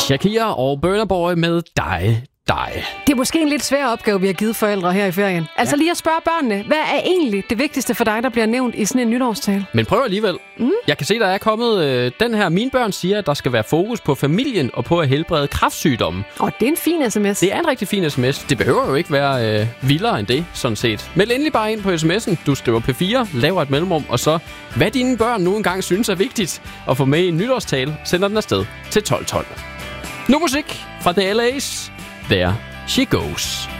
Shakira og Burna Boy med dig. Det er måske en lidt svær opgave, vi har givet forældre her i ferien. Altså lige at spørge børnene, hvad er egentlig det vigtigste for dig, der bliver nævnt i sådan en nytårstale? Men prøv alligevel. Jeg kan se, der er kommet den her. Mine børn siger, at der skal være fokus på familien og på at helbrede kræftsygdomme. Det er en fin sms. Det er en rigtig fin sms. Det behøver jo ikke være vildere end det, sådan set. Meld endelig bare ind på sms'en. Du skriver P4, laver et mellemrum, og så, hvad dine børn nu engang synes er vigtigt at få med i en nytårstale, sender den afsted til 1212. Nu musik fra The LA's. There She Goes.